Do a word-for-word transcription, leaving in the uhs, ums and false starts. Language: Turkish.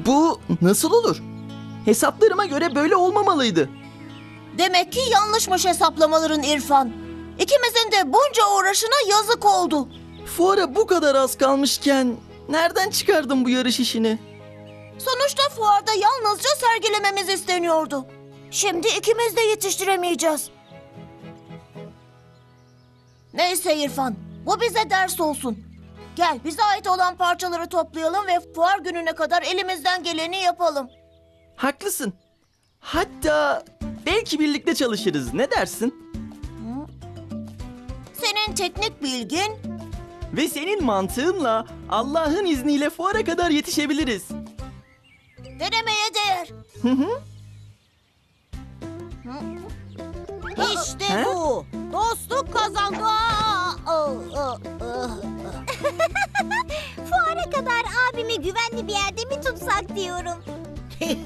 Bu nasıl olur? Hesaplarıma göre böyle olmamalıydı. Demek ki yanlışmış hesaplamaların İrfan. İkimizin de bunca uğraşına yazık oldu. Fuara bu kadar az kalmışken nereden çıkardın bu yarış işini? Sonuçta fuarda yalnızca sergilememiz isteniyordu. Şimdi ikimiz de yetiştiremeyeceğiz. Neyse İrfan, bu bize ders olsun. Gel, bize ait olan parçaları toplayalım ve fuar gününe kadar elimizden geleni yapalım. Haklısın. Hatta belki birlikte çalışırız. Ne dersin? Senin teknik bilgin, Ve senin mantığınla Allah'ın izniyle fuara kadar yetişebiliriz. denemeye değer. Hı hı. İşte He? bu. Dostluk kazandı. Aa, aa, aa, aa. Fuara kadar abimi güvenli bir yerde mi tutsak diyorum.